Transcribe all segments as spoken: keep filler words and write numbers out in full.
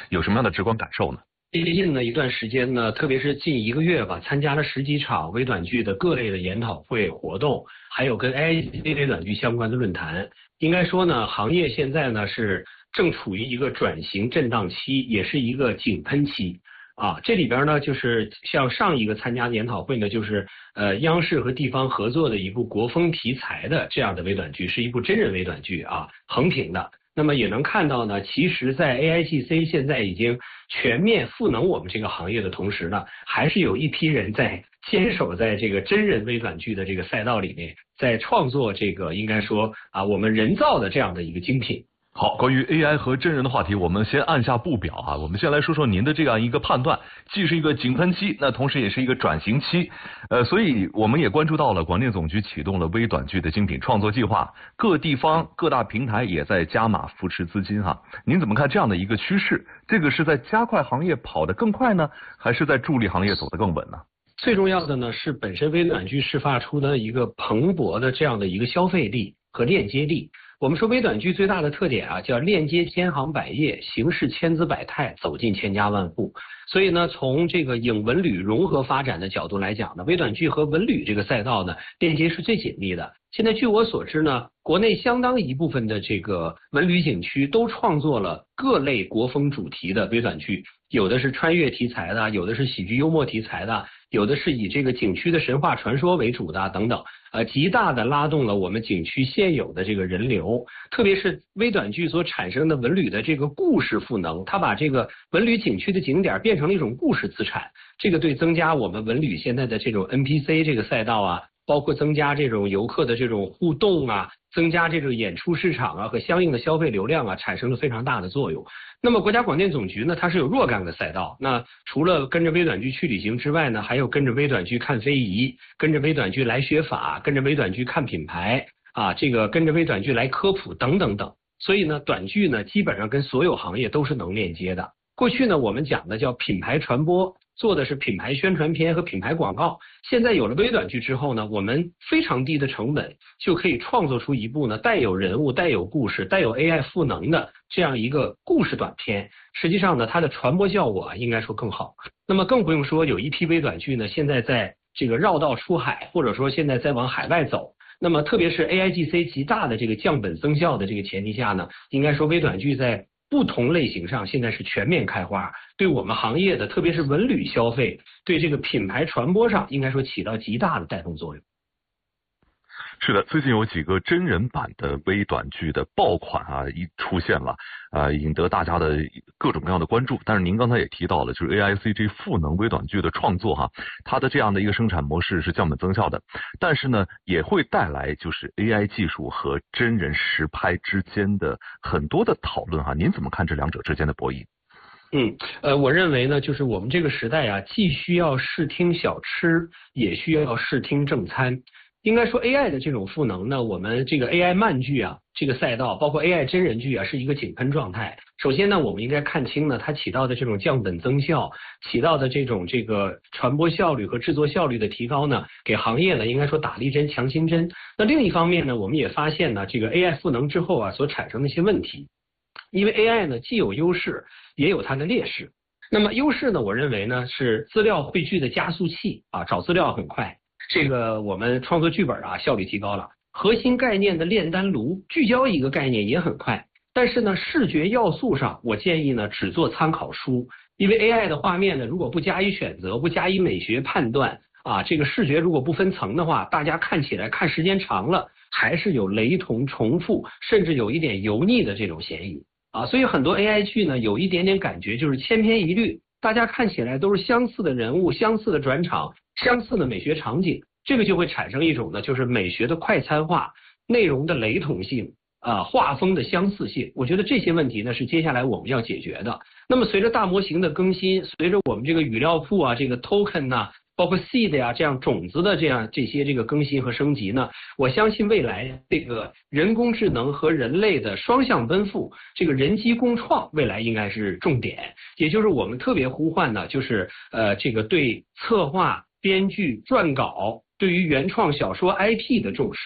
有什么样的直观感受呢？ 最近的一段时间呢，特别是近一个月吧，参加了十几场微短剧的各类的研讨会活动，还有跟 A I G C 微短剧相关的论坛。应该说呢，行业现在呢是正处于一个转型震荡期，也是一个井喷期。啊，这里边呢，就是像上一个参加研讨会呢，就是呃央视和地方合作的一部国风题材的这样的微短剧，是一部真人微短剧啊，横屏的。那么也能看到呢，其实在 A I G C 现在已经全面赋能我们这个行业的同时呢，还是有一批人在坚守在这个真人微短剧的这个赛道里面，在创作这个应该说啊我们人造的这样的一个精品。 好，关于 A I 和真人的话题，我们先按下不表啊。我们先来说说您的这样一个判断，既是一个井喷期，那同时也是一个转型期。呃，所以我们也关注到了广电总局启动了微短剧的精品创作计划，各地方各大平台也在加码扶持资金哈。您怎么看这样的一个趋势？这个是在加快行业跑得更快呢，还是在助力行业走得更稳呢？ 最重要的呢是本身微短剧释放出的一个蓬勃的这样的一个消费力和链接力。我们说微短剧最大的特点啊，叫链接千行百业，形式千姿百态，走进千家万户。所以呢，从这个影文旅融合发展的角度来讲呢，微短剧和文旅这个赛道呢，链接是最紧密的。现在据我所知呢，国内相当一部分的这个文旅景区都创作了各类国风主题的微短剧，有的是穿越题材的，有的是喜剧幽默题材的，有的是以这个景区的神话传说为主的等等。呃，极大的拉动了我们景区现有的这个人流，特别是微短剧所产生的文旅的这个故事赋能，它把这个文旅景区的景点变成了一种故事资产，这个对增加我们文旅现在的这种 N P C 这个赛道啊，包括增加这种游客的这种互动啊，增加这种演出市场啊和相应的消费流量啊，产生了非常大的作用。那么国家广电总局呢，它是有若干个赛道，那除了跟着微短剧去旅行之外呢，还有跟着微短剧看非遗，跟着微短剧来学法，跟着微短剧看品牌啊，这个跟着微短剧来科普等等等。所以呢，短剧呢基本上跟所有行业都是能链接的。过去呢，我们讲的叫品牌传播，做的是品牌宣传片和品牌广告。现在有了微短剧之后呢，我们非常低的成本就可以创作出一部呢带有人物、带有故事、带有 A I 赋能的这样一个故事短片。实际上呢，它的传播效果啊，应该说更好。那么更不用说有一批微短剧呢，现在在这个绕道出海，或者说现在在往海外走。那么特别是 A I G C 极大的这个降本增效的这个前提下呢，应该说微短剧在不同类型上现在是全面开花，对我们行业的特别是文旅消费，对这个品牌传播上应该说起到极大的带动作用。 是的，最近有几个真人版的微短剧的爆款啊，一出现了，呃，引得大家的各种各样的关注。但是您刚才也提到了，就是 A I C G 赋能微短剧的创作哈，它的这样的一个生产模式是降本增效的，但是呢，也会带来就是 A I 技术和真人实拍之间的很多的讨论哈。您怎么看这两者之间的博弈？ 嗯，呃，我认为呢，就是我们这个时代啊，既需要视听小吃，也需要视听正餐。应该说 A I 的这种赋能呢，我们这个 A I 慢剧啊，这个赛道包括 A I 真人剧啊，是一个井喷状态。首先呢，我们应该看清呢，它起到的这种降本增效，起到的这种这个传播效率和制作效率的提高呢，给行业呢应该说打了一针强心针。那另一方面呢，我们也发现呢，这个 A I 赋能之后啊，所产生的一些问题。因为 A I 呢既有优势，也有它的劣势。那么优势呢，我认为呢是资料汇聚的加速器啊，找资料很快。这个我们创作剧本啊效率提高了，核心概念的炼丹炉聚焦一个概念也很快。但是呢，视觉要素上，我建议呢只做参考书，因为 A I 的画面呢如果不加以选择，不加以美学判断啊，这个视觉如果不分层的话，大家看起来看时间长了，还是有雷同重复，甚至有一点油腻的这种嫌疑啊。所以很多 A I 剧呢有一点点感觉就是千篇一律，大家看起来都是相似的人物、相似的转场、相似的美学场景，这个就会产生一种呢，就是美学的快餐化、内容的雷同性啊、画风的相似性。我觉得这些问题呢是接下来我们要解决的。那么随着大模型的更新，随着我们这个语料库啊、这个 token 呐、啊，包括 seed 呀、啊、这样种子的这样这些这个更新和升级呢，我相信未来这个人工智能和人类的双向奔赴，这个人机共创未来应该是重点。也就是我们特别呼唤呢，就是呃这个对策划、编剧、撰稿，对于原创小说 I P 的重视。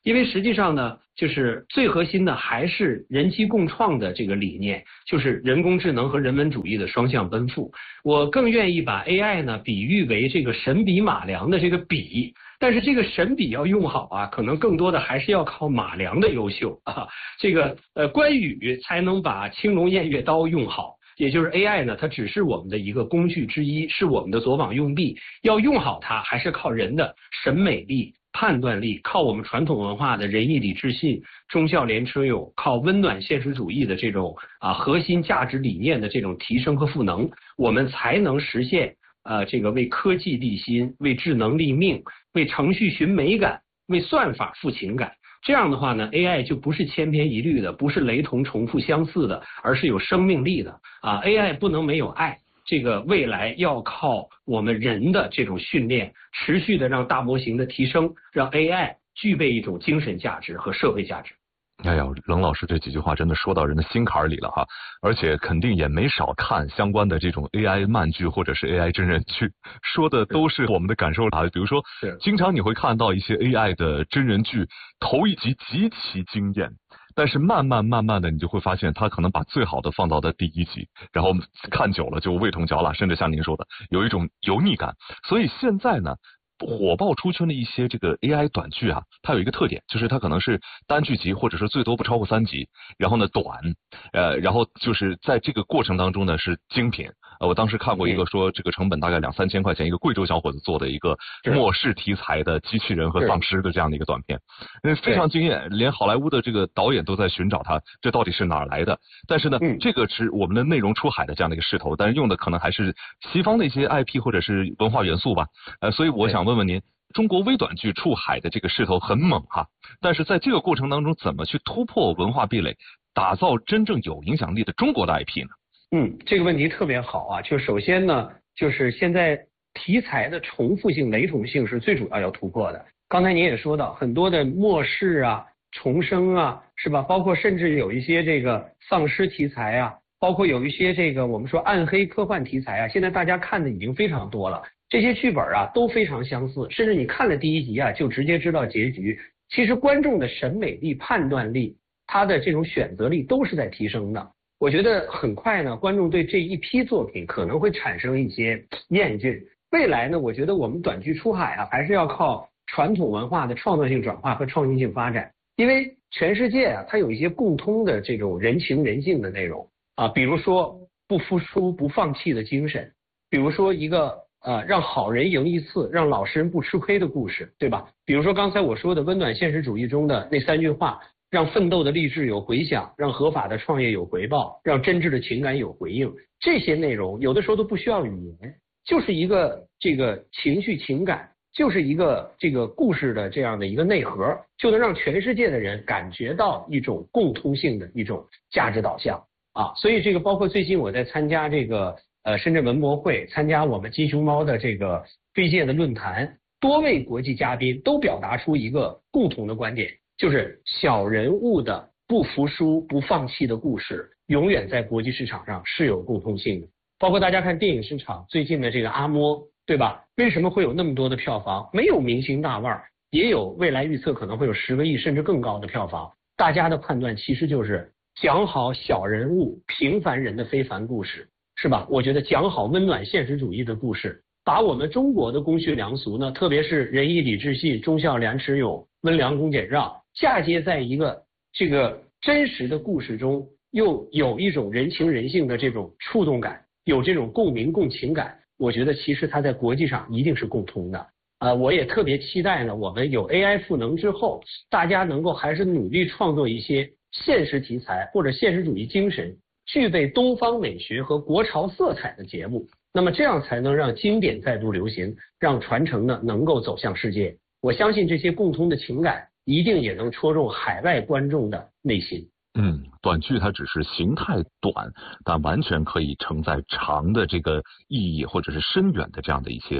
因为实际上呢，就是最核心的还是人机共创的这个理念，就是人工智能和人文主义的双向奔赴。我更愿意把 A I 呢比喻为这个神笔马良的这个笔，但是这个神笔要用好啊，可能更多的还是要靠马良的优秀啊。这个呃关羽才能把青龙偃月刀用好。也就是 A I 呢，它只是我们的一个工具之一，是我们的左膀右臂，要用好它，还是靠人的审美力、判断力，靠我们传统文化的仁义礼智信、忠孝廉耻勇，靠温暖现实主义的这种啊核心价值理念的这种提升和赋能，我们才能实现呃这个为科技立心、为智能立命、为程序寻美感、为算法赋情感。这样的话呢 ，A I 就不是千篇一律的，不是雷同、重复、相似的，而是有生命力的啊 ！A I 不能没有爱，这个未来要靠我们人的这种训练，持续的让大模型的提升，让 A I 具备一种精神价值和社会价值。 哎呀，冷老师这几句话真的说到人的心坎里了哈，而且肯定也没少看相关的这种 A I 漫剧或者是 A I 真人剧，说的都是我们的感受啊。比如说，经常你会看到一些 A I 的真人剧，头一集极其惊艳，但是慢慢慢慢的你就会发现，他可能把最好的放到的第一集，然后看久了就味同嚼蜡，甚至像您说的有一种油腻感。所以现在呢，火爆出圈的一些这个 A I 短剧啊，它有一个特点，就是它可能是单剧集，或者是最多不超过三集，然后呢短，呃，然后就是在这个过程当中呢是精品。呃，我当时看过一个说这个成本大概两三千块钱，一个贵州小伙子做的一个末世题材的机器人和丧尸的这样的一个短片，非常惊艳，连好莱坞的这个导演都在寻找它，这到底是哪儿来的？但是呢，嗯、这个是我们的内容出海的这样的一个势头，但是用的可能还是西方的一些 I P 或者是文化元素吧。呃，所以我想问问您，中国微短剧出海的这个势头很猛哈，但是在这个过程当中，怎么去突破文化壁垒，打造真正有影响力的中国的 I P 呢？ 嗯，这个问题特别好啊！就首先呢，就是现在题材的重复性、雷同性是最主要要突破的。刚才您也说到，很多的末世啊、重生啊，是吧？包括甚至有一些这个丧尸题材啊，包括有一些这个我们说暗黑科幻题材啊，现在大家看的已经非常多了。这些剧本啊都非常相似，甚至你看了第一集啊，就直接知道结局。其实观众的审美力、判断力，他的这种选择力都是在提升的。我觉得很快呢，观众对这一批作品可能会产生一些厌倦。未来呢，我觉得我们短剧出海啊，还是要靠传统文化的创造性转化和创新性发展。因为全世界啊，它有一些共通的这种人情人性的内容啊，比如说不服输、不放弃的精神，比如说一个呃让好人赢一次，让老实人不吃亏的故事，对吧？比如说刚才我说的温暖现实主义中的那三句话。让奋斗的励志有回响，让合法的创业有回报，让真挚的情感有回应。这些内容有的时候都不需要语言，就是一个这个情绪情感，就是一个这个故事的这样的一个内核，就能让全世界的人感觉到一种共通性的一种价值导向啊。所以这个包括最近我在参加这个呃深圳文博会，参加我们金熊猫的这个飞界的论坛，多位国际嘉宾都表达出一个共同的观点。就是小人物的不服输、不放弃的故事，永远在国际市场上是有共通性的。包括大家看电影市场最近的这个阿嬷，对吧？为什么会有那么多的票房？没有明星大腕，也有未来预测可能会有十个亿甚至更高的票房。大家的判断其实就是讲好小人物、平凡人的非凡故事，是吧？我觉得讲好温暖现实主义的故事，把我们中国的公序良俗呢，特别是仁义礼智信、忠孝廉耻勇、温良恭俭让。嫁接在一个这个真实的故事中，又有一种人情人性的这种触动感，有这种共鸣共情感，我觉得其实它在国际上一定是共通的。呃，我也特别期待呢，我们有 A I 赋能之后，大家能够还是努力创作一些现实题材或者现实主义精神，具备东方美学和国潮色彩的节目，那么这样才能让经典再度流行，让传承呢能够走向世界。我相信这些共通的情感一定也能戳中海外观众的内心。 嗯，短剧它只是形态短，但完全可以承载长的这个意义或者是深远的这样的一些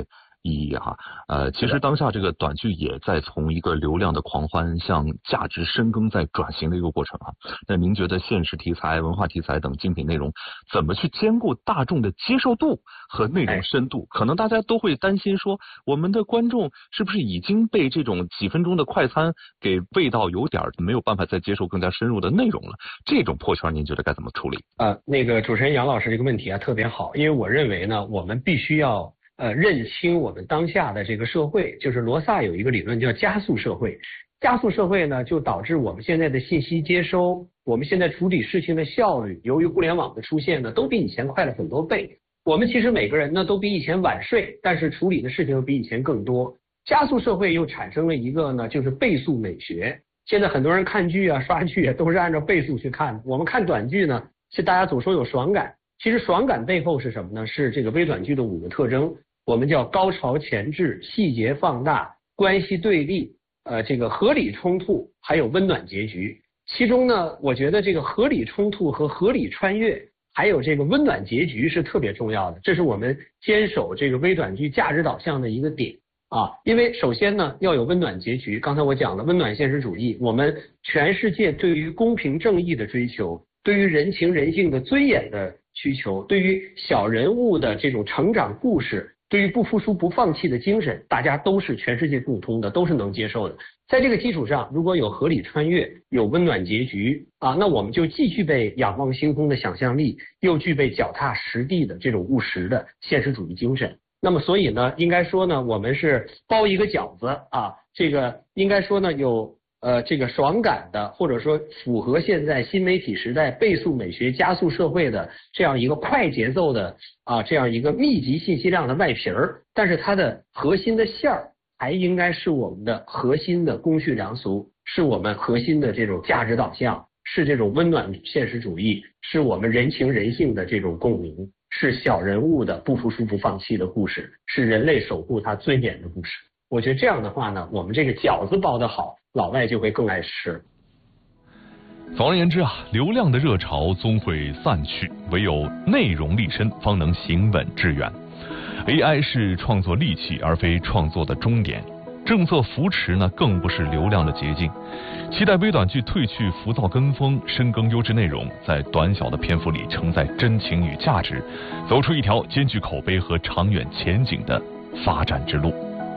意义哈。呃，其实当下这个短剧也在从一个流量的狂欢向价值深耕在转型的一个过程啊。那您觉得现实题材、文化题材等精品内容怎么去兼顾大众的接受度和内容深度？可能大家都会担心说，我们的观众是不是已经被这种几分钟的快餐给喂到有点没有办法再接受更加深入的内容了？这种破圈您觉得该怎么处理？ 呃，那个主持人杨老师这个问题啊特别好，因为我认为呢，我们必须要呃认清我们当下的这个社会，就是罗萨有一个理论叫加速社会。加速社会呢，就导致我们现在的信息接收，我们现在处理事情的效率，由于互联网的出现呢，都比以前快了很多倍。我们其实每个人呢，都比以前晚睡，但是处理的事情又比以前更多。加速社会又产生了一个呢，就是倍速美学。现在很多人看剧啊、刷剧啊，都是按照倍速去看的。我们看短剧呢，是大家总说有爽感，其实爽感背后是什么呢？是这个微短剧的五个特征，我们叫高潮前置、细节放大、关系对立。呃，这个合理冲突还有温暖结局，其中呢，我觉得这个合理冲突和合理穿越，还有这个温暖结局是特别重要的，这是我们坚守这个微短剧价值导向的一个点啊。因为首先呢，要有温暖结局，刚才我讲了温暖现实主义，我们全世界对于公平正义的追求，对于人情人性的尊严的需求，对于小人物的这种成长故事，对于不服输不放弃的精神，大家都是全世界共通的，都是能接受的。在这个基础上，如果有合理穿越，有温暖结局啊，那我们就既具备仰望星空的想象力，又具备脚踏实地的这种务实的现实主义精神。那么所以呢，应该说呢，我们是包一个饺子啊，这个应该说呢有呃这个爽感的，或者说符合现在新媒体时代倍速美学加速社会的这样一个快节奏的啊这样一个密集信息量的外皮儿，但是它的核心的馅儿还应该是我们的核心的公序良俗，是我们核心的这种价值导向，是这种温暖现实主义，是我们人情人性的这种共鸣，是小人物的不服输不放弃的故事，是人类守护他尊严的故事。我觉得这样的话呢，我们这个饺子包得好，老外就会更爱吃。 总而言之啊，流量的热潮终会散去，唯有内容立身，方能行稳致远。A I 是创作利器，而非创作的终点。政策扶持呢，更不是流量的捷径。期待微短剧褪去浮躁跟风，深耕优质内容，在短小的篇幅里承载真情与价值，走出一条兼具口碑和长远前景的发展之路。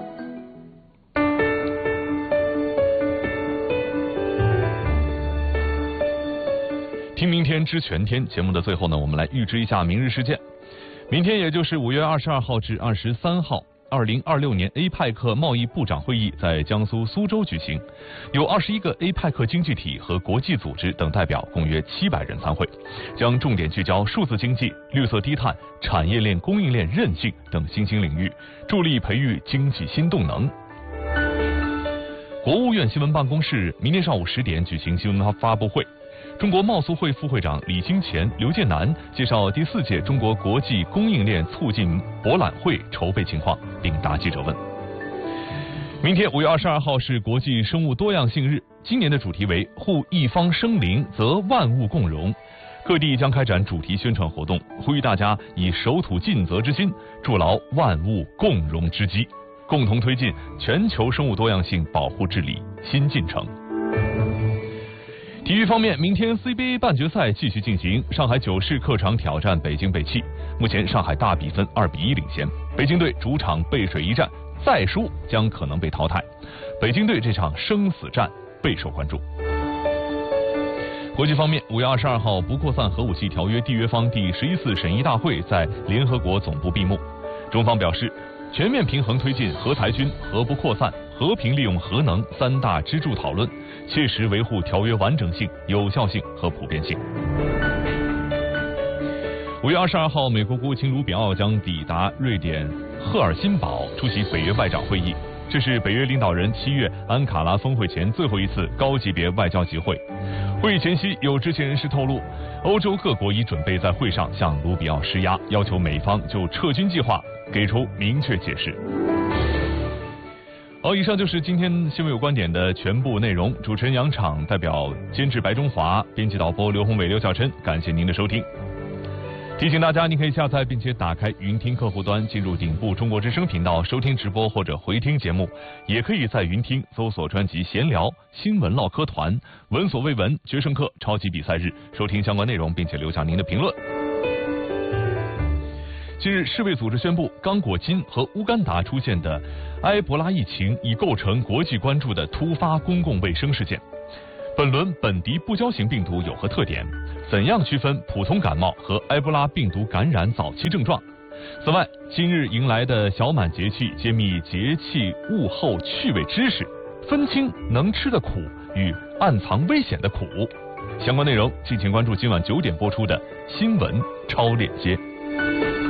听明天知全天节目的最后呢，我们来预知一下明日事件。明天也就是五月二十二号至二十三号，二零二六年 A 派克贸易部长会议在江苏苏州举行，有二十一个 A 派克经济体和国际组织等代表，共约七百人参会，将重点聚焦数字经济、绿色低碳、产业链供应链韧性等新兴领域，助力培育经济新动能。国务院新闻办公室明天上午十点举行新闻发布会。中国贸促会副会长李金钱、刘建南介绍第四届中国国际供应链促进博览会筹备情况，并答记者问。明天五月二十二号是国际生物多样性日，今年的主题为护一方生灵，则万物共荣。各地将开展主题宣传活动，呼吁大家以守土尽责之心，筑牢万物共荣之基，共同推进全球生物多样性保护治理新进程。体育方面，明天 C B A 半决赛继续进行，上海九市客场挑战北京北汽。目前上海大比分二比一领先，北京队主场背水一战，再输将可能被淘汰。北京队这场生死战备受关注。国际方面，五月二十二号，不扩散核武器条约缔约方第十一次审议大会在联合国总部闭幕。中方表示，全面平衡推进核裁军、核不扩散、和平利用核能三大支柱讨论，切实维护条约完整性、有效性和普遍性。五月二十二号，美国国务卿卢比奥将抵达瑞典赫尔辛堡出席北约外长会议，这是北约领导人七月安卡拉峰会前最后一次高级别外交集会。会议前夕，有知情人士透露，欧洲各国已准备在会上向卢比奥施压，要求美方就撤军计划给出明确解释。好，以上就是今天新闻有观点的全部内容。主持人杨昶，代表监制白中华，编辑导播刘宏伟、刘小琛，感谢您的收听。 提醒大家，您可以下载并且打开云听客户端，进入顶部中国之声频道收听直播或者回听节目，也可以在云听搜索专辑闲聊、新闻唠嗑团、闻所未闻、决胜课、超级比赛日，收听相关内容，并且留下您的评论。近日，世卫组织宣布，刚果金和乌干达出现的埃博拉疫情已构成国际关注的突发公共卫生事件。本轮本地不交型病毒有何特点？怎样区分普通感冒和埃博拉病毒感染早期症状？此外，今日迎来的小满节气，揭秘节气物候趣味知识，分清能吃的苦与暗藏危险的苦。相关内容敬请关注今晚九点播出的新闻超链接。